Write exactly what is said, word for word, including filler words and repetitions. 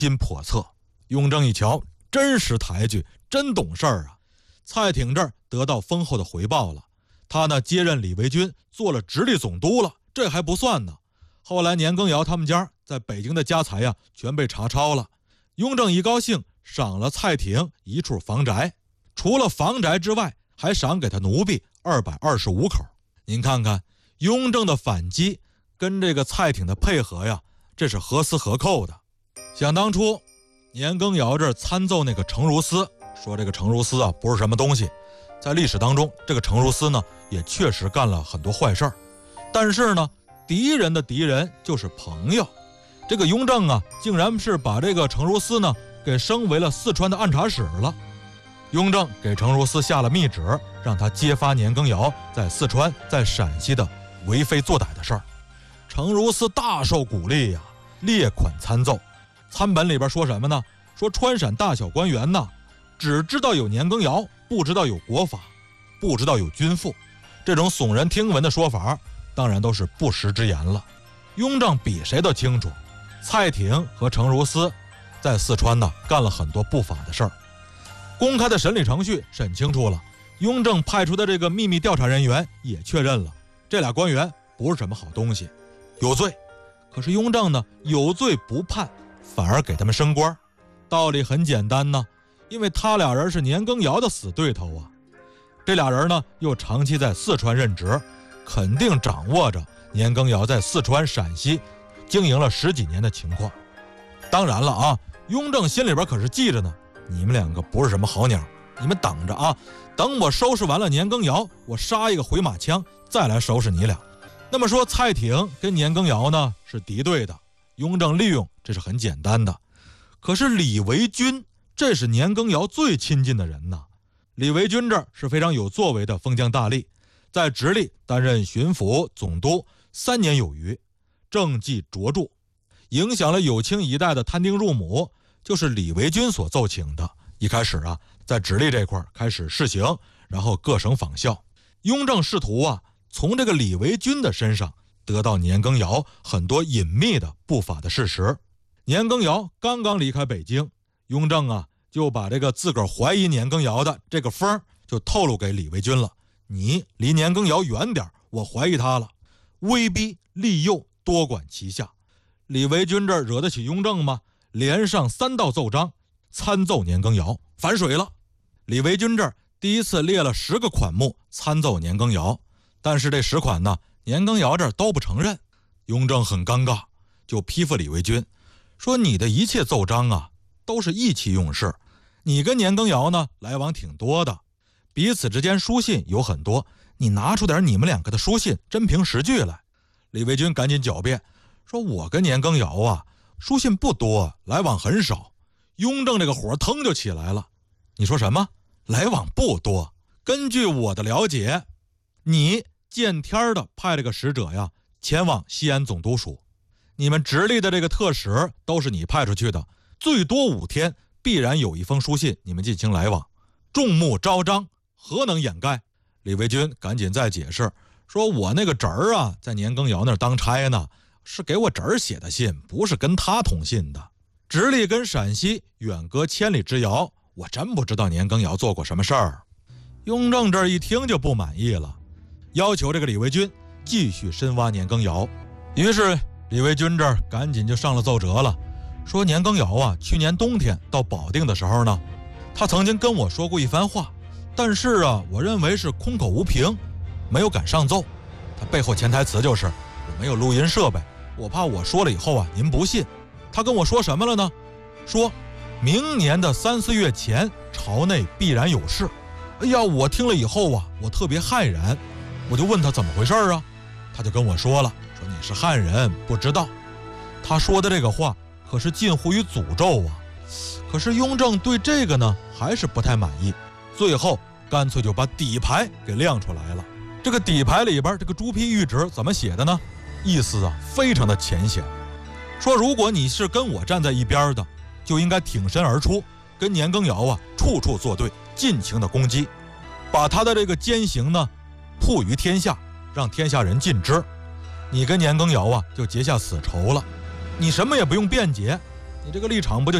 心叵测。雍正一瞧，真识抬举，真懂事儿啊！蔡挺这儿得到丰厚的回报了，他呢接任李维钧，做了直隶总督了。这还不算呢，后来年羹尧他们家在北京的家财呀，全被查抄了。雍正一高兴，赏了蔡挺一处房宅，除了房宅之外，还赏给他奴婢二百二十五口。您看看雍正的反击跟这个蔡挺的配合呀，这是何丝何扣的。想当初年羹尧这儿参奏那个程如丝，说这个程如丝啊不是什么东西，在历史当中这个程如丝呢也确实干了很多坏事儿，但是呢敌人的敌人就是朋友。这个雍正啊竟然是把这个程如丝呢给升为了四川的按察使了。雍正给程如丝下了密旨，让他揭发年羹尧在四川在陕西的为非作歹的事儿。程如丝大受鼓励呀，列款参奏。参本里边说什么呢？说川陕大小官员呢只知道有年羹尧，不知道有国法，不知道有军赋。这种耸人听闻的说法当然都是不实之言了。雍正比谁都清楚，蔡挺和程如丝在四川呢干了很多不法的事儿。公开的审理程序审清楚了，雍正派出的这个秘密调查人员也确认了，这俩官员不是什么好东西，有罪。可是雍正呢有罪不判，反而给他们升官。道理很简单呢，因为他俩人是年羹尧的死对头啊。这俩人呢又长期在四川任职，肯定掌握着年羹尧在四川陕西经营了十几年的情况。当然了啊，雍正心里边可是记着呢，你们两个不是什么好鸟，你们等着啊，等我收拾完了年羹尧，我杀一个回马枪再来收拾你俩。那么说蔡挺跟年羹尧呢是敌对的，雍正利用这是很简单的。可是李维钧这是年羹尧最亲近的人呐。李维钧这是非常有作为的封疆大吏，在直隶担任巡抚总督三年有余，政绩卓著，影响了有清一代的摊丁入亩，就是李维钧所奏请的。一开始啊在直隶这块开始试行，然后各省仿效。雍正试图啊从这个李维钧的身上得到年羹尧很多隐秘的不法的事实。年羹尧刚刚离开北京，雍正啊就把这个自个儿怀疑年羹尧的这个风就透露给李维钧了。你离年羹尧远点，我怀疑他了。威逼利诱多管齐下。李维钧这惹得起雍正吗？连上三道奏章参奏年羹尧，反水了。李维钧这第一次列了十个款目参奏年羹尧，但是这十款呢年羹尧这都不承认。雍正很尴尬，就批复李维钧说，你的一切奏章啊都是意气用事，你跟年羹尧呢来往挺多的，彼此之间书信有很多，你拿出点你们两个的书信真凭实据来。李维钧赶紧狡辩说，我跟年羹尧啊书信不多，来往很少。雍正这个火腾就起来了，你说什么来往不多？根据我的了解，你见天的派了个使者呀前往西安总督署，你们直隶的这个特使都是你派出去的，最多五天必然有一封书信你们进行来往，众目昭彰，何能掩盖？李维钧赶紧再解释说，我那个侄儿啊在年羹尧那儿当差呢，是给我侄儿写的信，不是跟他通信的。直隶跟陕西远隔千里之遥，我真不知道年羹尧做过什么事儿。雍正这一听就不满意了，要求这个李维钧继续深挖年羹尧。于是李维钧这儿赶紧就上了奏折了，说年羹尧啊去年冬天到保定的时候呢，他曾经跟我说过一番话，但是啊我认为是空口无凭，没有敢上奏。他背后潜台词就是我没有录音设备，我怕我说了以后啊您不信。他跟我说什么了呢？说明年的三四月前朝内必然有事。哎呀，我听了以后啊我特别骇然，我就问他怎么回事啊，他就跟我说了，说你是汉人不知道。他说的这个话可是近乎于诅咒啊。可是雍正对这个呢还是不太满意，最后干脆就把底牌给亮出来了。这个底牌里边这个朱批谕旨怎么写的呢？意思啊非常的浅显，说如果你是跟我站在一边的，就应该挺身而出，跟年羹尧啊处处作对，尽情的攻击，把他的这个奸行呢曝于天下，让天下人尽知。你跟年羹尧啊就结下死仇了，你什么也不用辩解， 你这个立场不就